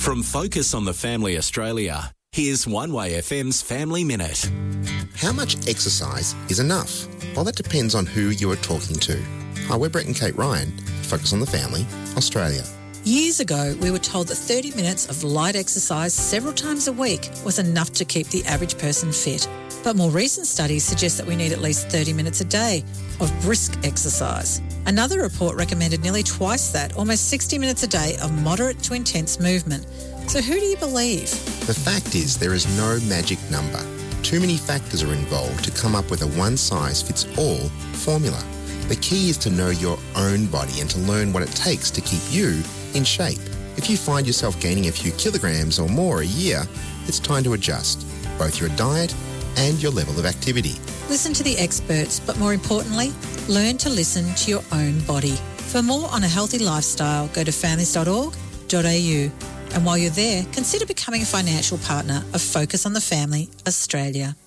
From Focus on the Family Australia, here's One Way FM's Family Minute. How much exercise is enough? Well, that depends on who you are talking to. Hi, we're Brett and Kate Ryan, Focus on the Family, Australia. Years ago, we were told that 30 minutes of light exercise several times a week was enough to keep the average person fit. But more recent studies suggest that we need at least 30 minutes a day of brisk exercise. Another report recommended nearly twice that, almost 60 minutes a day of moderate to intense movement. So who do you believe? The fact is there is no magic number. Too many factors are involved to come up with a one-size-fits-all formula. The key is to know your own body and to learn what it takes to keep you in shape. If you find yourself gaining a few kilograms or more a year, it's time to adjust both your diet and your level of activity. Listen to the experts, but more importantly, learn to listen to your own body. For more on a healthy lifestyle, go to families.org.au. And while you're there, consider becoming a financial partner of Focus on the Family Australia.